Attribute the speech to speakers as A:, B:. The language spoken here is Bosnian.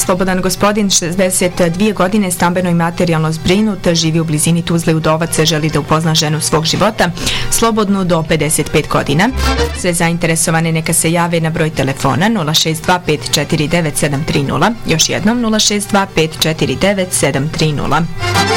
A: slobodan gospodin, 62 godine, stambeno i materijalno zbrinut, živi u blizini Tuzle i Udovac, želi da upozna ženu svog života, slobodnu do 55 godina. Sve zainteresovane neka se jave na broj telefona 062549730, još jednom 062549730.